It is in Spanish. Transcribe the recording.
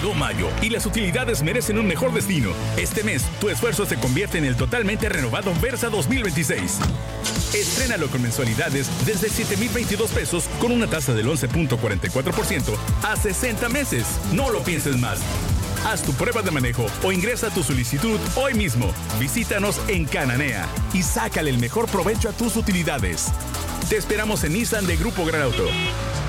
Llegó mayo y las utilidades merecen un mejor destino. Este mes, tu esfuerzo se convierte en el totalmente renovado Versa 2026. Estrénalo con mensualidades desde 7,022 pesos con una tasa del 11.44% a 60 meses. No lo pienses más. Haz tu prueba de manejo o ingresa tu solicitud hoy mismo. Visítanos en Cananea y sácale el mejor provecho a tus utilidades. Te esperamos en Nissan de Grupo Gran Auto.